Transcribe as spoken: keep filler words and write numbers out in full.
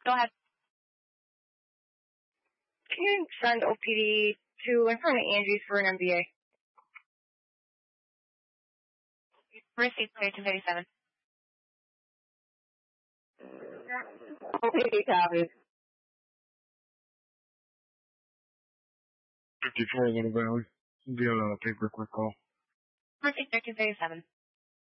Go ahead. Can you send O P D to in front of Angie's for an M B A? Receipt two thirty-seven. O P D copy. fifty-four Little Valley. Be on a paper quick call. Receipt two thirty-seven.